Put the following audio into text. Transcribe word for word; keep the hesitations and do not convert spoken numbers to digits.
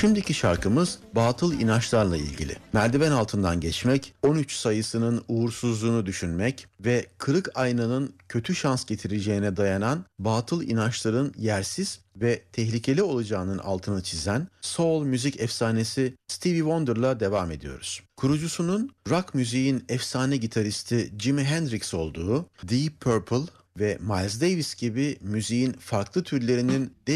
Şimdiki şarkımız batıl inançlarla ilgili. Merdiven altından geçmek, on üç sayısının uğursuzluğunu düşünmek ve kırık aynanın kötü şans getireceğine dayanan batıl inançların yersiz ve tehlikeli olacağının altını çizen soul müzik efsanesi Stevie Wonder'la devam ediyoruz. Kurucusunun rock müziğin efsane gitaristi Jimi Hendrix olduğu, Deep Purple ve Miles Davis gibi müziğin farklı türlerinin